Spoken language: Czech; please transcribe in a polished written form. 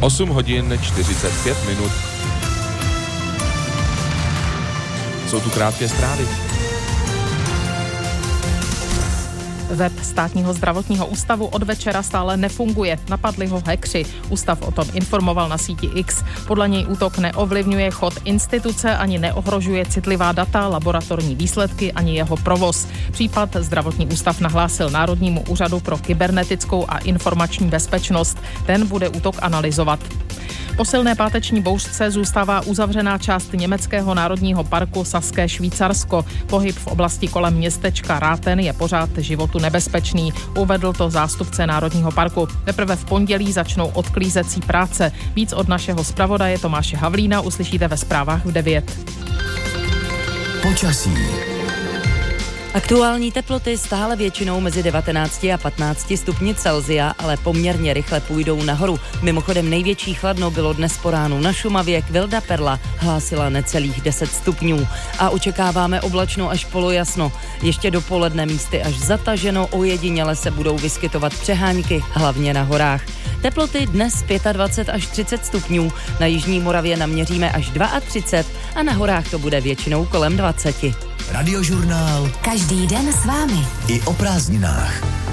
8 hodin 45 minut. Jsou tu krátké zprávy. Web Státního zdravotního ústavu od večera stále nefunguje. Napadli ho hackři. Ústav o tom informoval na síti X. Podle něj útok neovlivňuje chod instituce ani neohrožuje citlivá data, laboratorní výsledky ani jeho provoz. Případ zdravotní ústav nahlásil Národnímu úřadu pro kybernetickou a informační bezpečnost. Ten bude útok analyzovat. Po silné páteční bouřce zůstává uzavřená část německého národního parku Saské Švýcarsko. Pohyb v oblasti kolem městečka Ráten je pořád životu nebezpečný, uvedl to zástupce národního parku. Teprve v pondělí začnou odklízecí práce. Víc od našeho zpravodaje Tomáše Havlína uslyšíte ve zprávách v 9. Počasí. Aktuální teploty stále většinou mezi 19 a 15 stupni Celsia, ale poměrně rychle půjdou nahoru. Mimochodem největší chladno bylo dnes po ránu na Šumavě, Kvilda Perla hlásila necelých 10 stupňů. A očekáváme oblačno až polojasno. Ještě dopoledne místy až zataženo, ojediněle se budou vyskytovat přehánky, hlavně na horách. Teploty dnes 25 až 30 stupňů, na jižní Moravě naměříme až 32 a na horách to bude většinou kolem 20. Radiožurnál. Každý den s vámi. I o prázdninách.